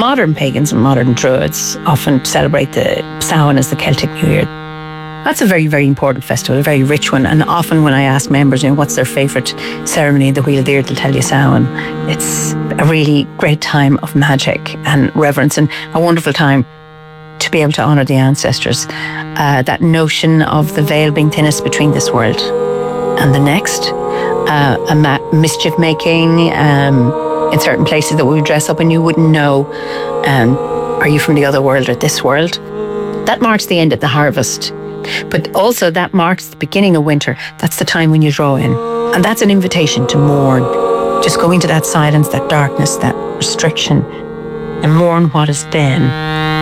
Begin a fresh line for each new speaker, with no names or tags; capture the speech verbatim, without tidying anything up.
modern pagans and modern Druids often celebrate the Samhain as the Celtic New Year. That's a very, very important festival, a very rich one. And often when I ask members, you know, what's their favourite ceremony in the Wheel of the Earth, they'll tell you Samhain. It's a really great time of magic and reverence, and a wonderful time to be able to honour the ancestors. Uh, that notion of the veil being thinnest between this world and the next, uh, a ma- mischief making um, in certain places that we would dress up and you wouldn't know, um, are you from the other world or this world? That marks the end of the harvest. But also that marks the beginning of winter. That's the time when you draw in. And that's an invitation to mourn. Just go into that silence, that darkness, that restriction, and mourn what is then.